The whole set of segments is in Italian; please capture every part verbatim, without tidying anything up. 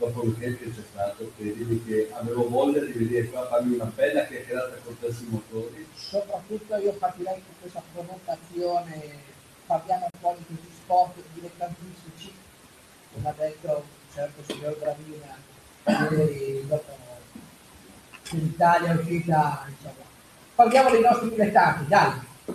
dopo il weekend che c'è stato, credimi che avevo voglia di venire qua a farmi una bella chiacchierata con te sui motori. Soprattutto io partirei con questa provocazione, parliamo un po' di questi sport dilettantistici, come ha detto un certo signor Gravina, ieri dopo che l'Italia è uscita, insomma. Parliamo dei nostri dilettanti, dai!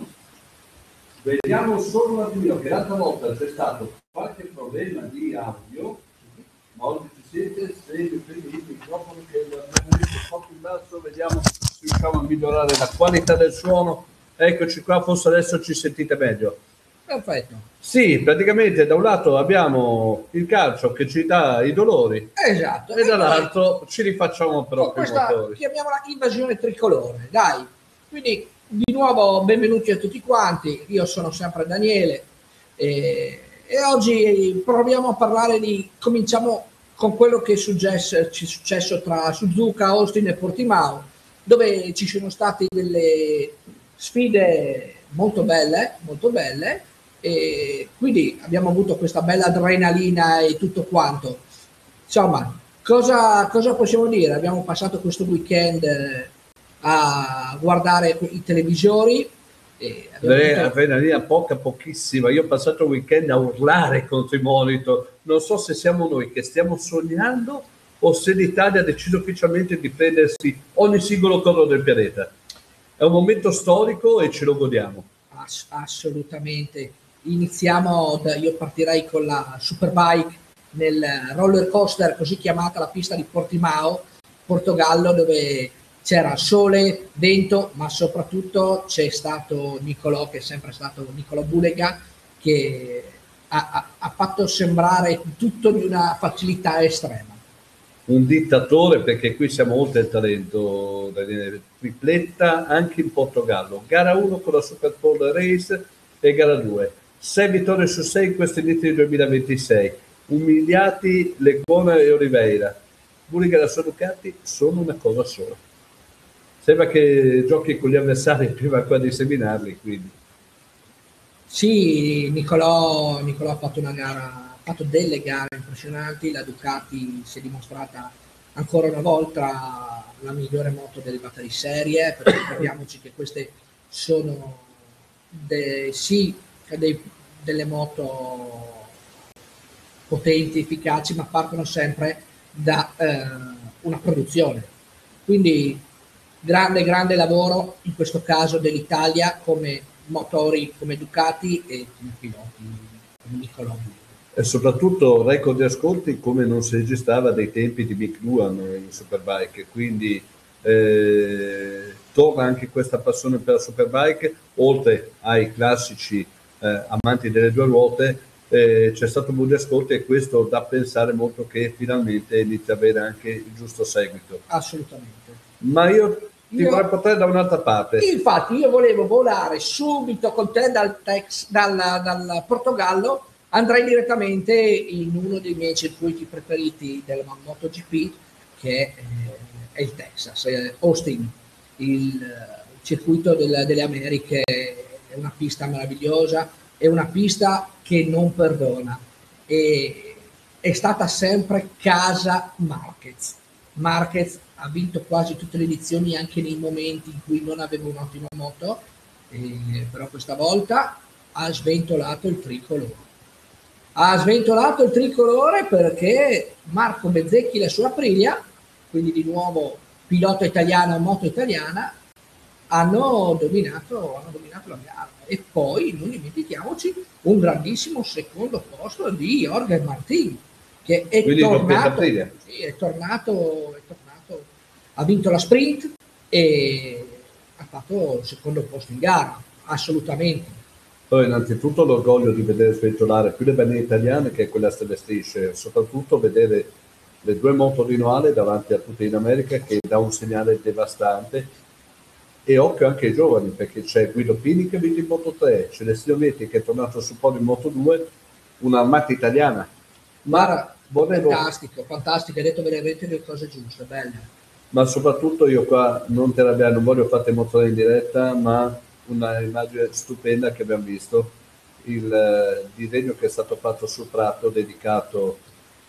Vediamo solo un attimo, che l'altra volta c'è stato qualche problema di audio, ma oggi ci siete, se mi prendi il microfono che abbiamo messo un po' più in basso, vediamo se riusciamo a migliorare la qualità del suono. Eccoci qua, forse adesso ci sentite meglio. Perfetto. Sì, praticamente da un lato abbiamo il calcio che ci dà i dolori, esatto, e, e dall'altro ci rifacciamo però con i motori. Chiamiamola invasione tricolore, dai. Quindi di nuovo benvenuti a tutti quanti, io sono sempre Daniele e, e oggi proviamo a parlare di, cominciamo con quello che è successo, ci è successo tra Suzuka, Austin e Portimao, dove ci sono state delle sfide molto belle, molto belle, e quindi abbiamo avuto questa bella adrenalina e tutto quanto. Insomma, cosa, cosa possiamo dire? Abbiamo passato questo weekend eh, a guardare i televisori. E adrenalina avuto... poca, pochissima. Io ho passato il weekend a urlare contro i monitor. Non so se siamo noi che stiamo sognando o se l'Italia ha deciso ufficialmente di prendersi ogni singolo corno del pianeta. È un momento storico e ce lo godiamo. Ass- assolutamente. Iniziamo, da, io partirei con la Superbike nel roller coaster, così chiamata la pista di Portimao, Portogallo, dove c'era sole, vento, ma soprattutto c'è stato Nicolò, che è sempre stato Nicolò Bulega, che ha, ha, ha fatto sembrare tutto di una facilità estrema. Un dittatore, perché qui siamo oltre il talento, tripletta anche in Portogallo. Gara uno con la Super Pole Race e gara due. sei vittorie su sei in questo inizio del duemilaventisei. Umiliati Lecuona e Oliveira. Bulega e la sua Ducati sono una cosa sola. Sembra che giochi con gli avversari prima qua di seminarli, quindi. Sì, Nicolò, Nicolò ha fatto una gara, ha fatto delle gare impressionanti, la Ducati si è dimostrata ancora una volta la migliore moto derivata di serie, perché ricordiamoci che queste sono de, sì, dei, delle moto potenti, efficaci, ma partono sempre da eh, una produzione. Quindi grande, grande lavoro in questo caso dell'Italia come motori come Ducati e come piloti come Nicolò. E soprattutto record di ascolti come non si registrava dai tempi di Mick Doohan in Superbike, quindi eh, torna anche questa passione per la Superbike, oltre ai classici eh, amanti delle due ruote. Eh, c'è stato un buon di ascolti e questo dà a pensare molto che finalmente inizia a avere anche il giusto seguito. Assolutamente. Ma io ti io, vorrei portare da un'altra parte. Infatti io volevo volare subito con te dal, Tex, dal, dal Portogallo, andrei direttamente in uno dei miei circuiti preferiti del MotoGP, che è, è il Texas, è Austin, il circuito del, delle Americhe, è una pista meravigliosa, è una pista che non perdona, e è stata sempre casa Marquez. Marquez ha vinto quasi tutte le edizioni, anche nei momenti in cui non aveva un'ottima moto, eh, però questa volta ha sventolato il tricolore. Ha sventolato il tricolore perché Marco Bezzecchi e la sua Aprilia, quindi di nuovo pilota italiano, moto italiana, hanno dominato, hanno dominato la gara. E poi non dimentichiamoci un grandissimo secondo posto di Jorge Martin, che è quindi tornato, sì, è tornato, è tornato, ha vinto la sprint e ha fatto il secondo posto in gara, assolutamente. Poi innanzitutto l'orgoglio di vedere sventolare più le bandiere italiane che quelle a stelle strisce, soprattutto vedere le due moto di Noale davanti a tutte in America, che dà un segnale devastante. E occhio anche ai giovani, perché c'è Guido Pini che vince in Moto tre, c'è Celestino che è tornato su podio in Moto due, un'armata italiana. Ma volevo... fantastico, fantastico, hai detto veramente le cose giuste, belle. Ma soprattutto io qua non te l'abbiamo, non voglio farti mostrare in diretta, ma una immagine stupenda che abbiamo visto, il eh, disegno che è stato fatto sul prato dedicato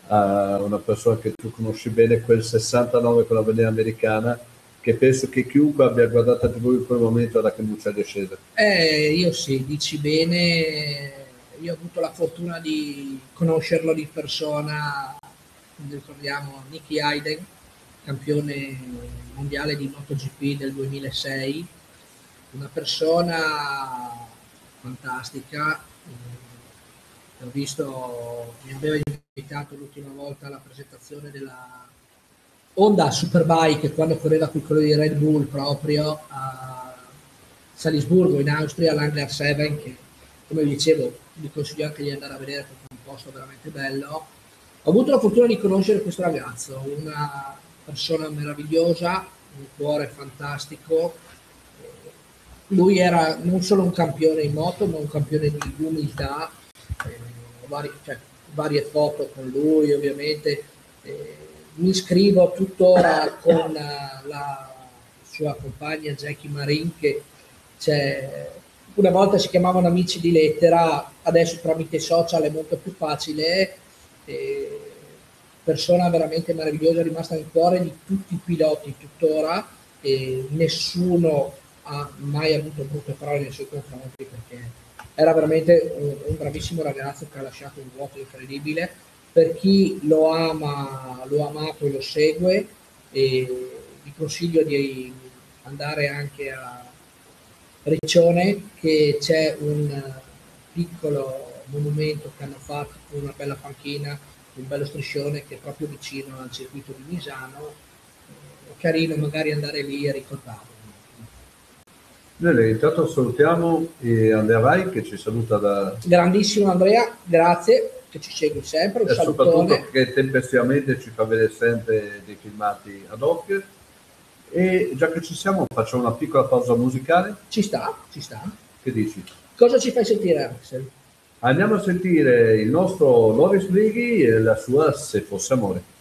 a una persona che tu conosci bene, quel sessantanove con la bandiera americana, che penso che chiunque abbia guardato a tivù in quel momento la camicia è scesa. Eh, io sì, dici bene, io ho avuto la fortuna di conoscerlo di persona, ricordiamo Nicky Hayden, campione mondiale di MotoGP del duemilasei, una persona fantastica. Ho visto, mi aveva invitato l'ultima volta alla presentazione della Honda Superbike quando correva con quello di Red Bull proprio a Salisburgo in Austria, all'Hangar sette, che come vi dicevo vi consiglio anche di andare a vedere perché è un posto veramente bello. Ho avuto la fortuna di conoscere questo ragazzo, una persona meravigliosa, un cuore fantastico. Lui era non solo un campione in moto, ma un campione di umiltà. Eh, vari, cioè, varie foto con lui, ovviamente. Eh, mi scrivo tuttora con la, la sua compagna Jackie Marin, che c'è, una volta si chiamavano amici di lettera, adesso tramite social è molto più facile. Eh, persona veramente meravigliosa, rimasta nel cuore di tutti i piloti tuttora, e nessuno ha mai avuto brutte parole nei suoi confronti, perché era veramente un, un bravissimo ragazzo che ha lasciato un vuoto incredibile. Per chi lo ama, lo ha amato e lo segue, e vi consiglio di andare anche a Riccione, che c'è un piccolo monumento che hanno fatto con una bella panchina, un bello striscione che è proprio vicino al circuito di Misano. È carino magari andare lì e ricordarlo. Noi intanto salutiamo Andrea Vai che ci saluta da... Grandissimo Andrea, grazie, che ci segui sempre, un e salutone. soprattutto che tempestivamente ci fa vedere sempre dei filmati ad hoc. E già che ci siamo facciamo una piccola pausa musicale. Ci sta, ci sta. Che dici? Cosa ci fai sentire, Axel? Andiamo a sentire il nostro Loris Brighi e la sua Se fosse amore.